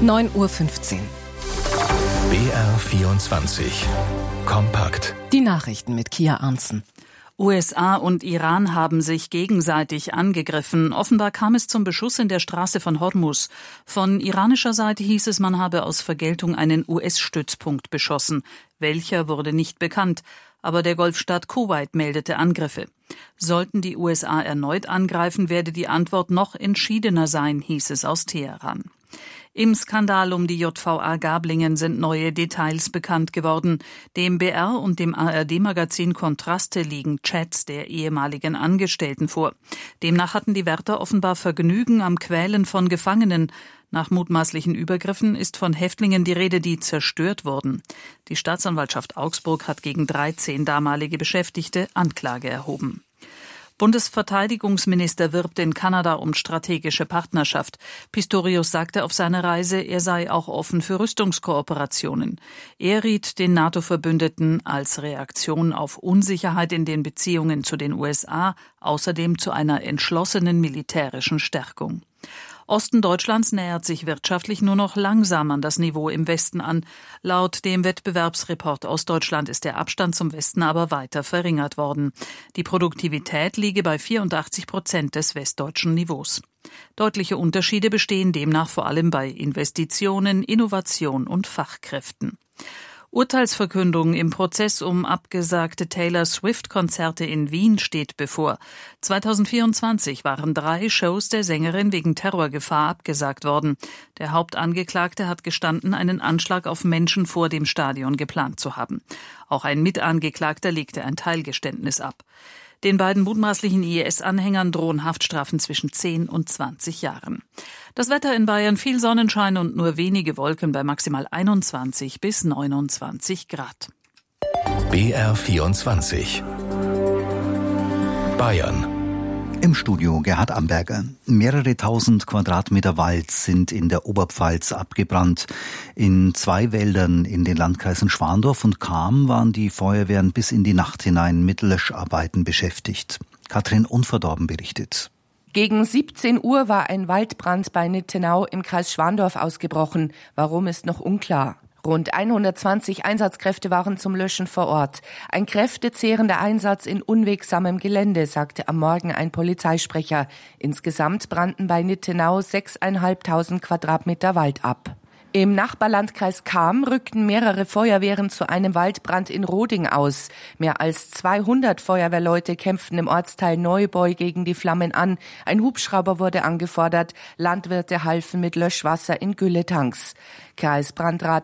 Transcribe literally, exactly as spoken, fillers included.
neun Uhr fünfzehn. B R vierundzwanzig. Kompakt. Die Nachrichten mit Kia Arntzen. U S A und Iran haben sich gegenseitig angegriffen. Offenbar kam es zum Beschuss in der Straße von Hormuz. Von iranischer Seite hieß es, man habe aus Vergeltung einen U S-Stützpunkt beschossen. Welcher wurde nicht bekannt. Aber der Golfstaat Kuwait meldete Angriffe. Sollten die U S A erneut angreifen, werde die Antwort noch entschiedener sein, hieß es aus Teheran. Im Skandal um die J V A Gablingen sind neue Details bekannt geworden. Dem B R und dem A R D-Magazin Kontraste liegen Chats der ehemaligen Angestellten vor. Demnach hatten die Wärter offenbar Vergnügen am Quälen von Gefangenen. Nach mutmaßlichen Übergriffen ist von Häftlingen die Rede, die zerstört wurden. Die Staatsanwaltschaft Augsburg hat gegen dreizehn damalige Beschäftigte Anklage erhoben. Bundesverteidigungsminister wirbt in Kanada um strategische Partnerschaft. Pistorius sagte auf seiner Reise, er sei auch offen für Rüstungskooperationen. Er riet den NATO-Verbündeten als Reaktion auf Unsicherheit in den Beziehungen zu den U S A außerdem zu einer entschlossenen militärischen Stärkung. Osten Deutschlands nähert sich wirtschaftlich nur noch langsam an das Niveau im Westen an. Laut dem Wettbewerbsreport Ostdeutschland ist der Abstand zum Westen aber weiter verringert worden. Die Produktivität liege bei vierundachtzig Prozent des westdeutschen Niveaus. Deutliche Unterschiede bestehen demnach vor allem bei Investitionen, Innovation und Fachkräften. Urteilsverkündung im Prozess um abgesagte Taylor Swift-Konzerte in Wien steht bevor. zweitausendvierundzwanzig waren drei Shows der Sängerin wegen Terrorgefahr abgesagt worden. Der Hauptangeklagte hat gestanden, einen Anschlag auf Menschen vor dem Stadion geplant zu haben. Auch ein Mitangeklagter legte ein Teilgeständnis ab. Den beiden mutmaßlichen I S-Anhängern drohen Haftstrafen zwischen zehn und zwanzig Jahren. Das Wetter in Bayern: viel Sonnenschein und nur wenige Wolken bei maximal einundzwanzig bis neunundzwanzig Grad. B R vierundzwanzig. Bayern. Im Studio Gerhard Amberger. Mehrere tausend Quadratmeter Wald sind in der Oberpfalz abgebrannt. In zwei Wäldern in den Landkreisen Schwandorf und Cham waren die Feuerwehren bis in die Nacht hinein mit Löscharbeiten beschäftigt. Katrin Unverdorben berichtet. Gegen siebzehn Uhr war ein Waldbrand bei Nittenau im Kreis Schwandorf ausgebrochen. Warum, ist noch unklar. Rund hundertzwanzig Einsatzkräfte waren zum Löschen vor Ort. Ein kräftezehrender Einsatz in unwegsamem Gelände, sagte am Morgen ein Polizeisprecher. Insgesamt brannten bei Nittenau sechstausendfünfhundert Quadratmeter Wald ab. Im Nachbarlandkreis Cham rückten mehrere Feuerwehren zu einem Waldbrand in Roding aus. Mehr als zweihundert Feuerwehrleute kämpften im Ortsteil Neubeu gegen die Flammen an. Ein Hubschrauber wurde angefordert. Landwirte halfen mit Löschwasser in Gülletanks. Kreisbrandrat